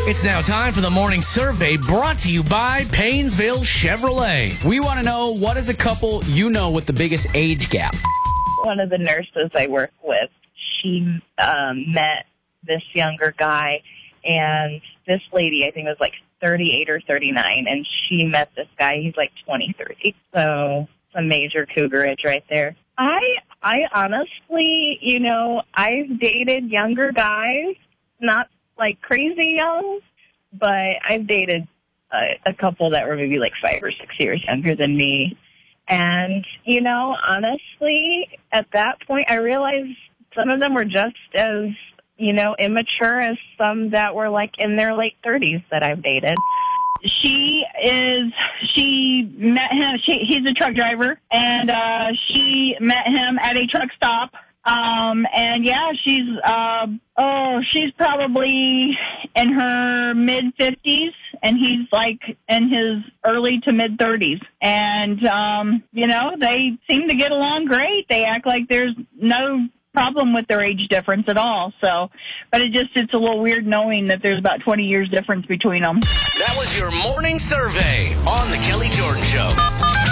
It's now time for the morning survey brought to you by Paynesville Chevrolet. We want to know, what is a couple you know with the biggest age gap? One of the nurses I work with, she met this younger guy, and this lady, I think, was like 38 or 39, and she met this guy. He's like 23. So it's a major cougarage right there. I honestly, I've dated younger guys, not like crazy young, but I've dated a couple that were maybe like 5 or 6 years younger than me. And, honestly, at that point, I realized some of them were just as, immature as some that were like in their late 30s that I've dated. She met him, he's a truck driver, and she met him at a truck stop. And yeah, she's probably in her mid-50s, and he's like in his early to mid-30s. And, they seem to get along great. They act like there's no problem with their age difference at all. So, but it's a little weird knowing that there's about 20 years difference between them. That was your morning survey on the Kelly Jordan Show.